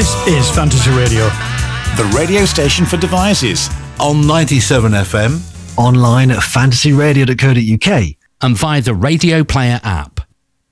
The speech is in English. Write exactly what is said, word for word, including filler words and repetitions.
This is Fantasy Radio, the radio station for devices. On ninety-seven F M. Online at fantasy radio dot co dot U K. And via the Radio Player app.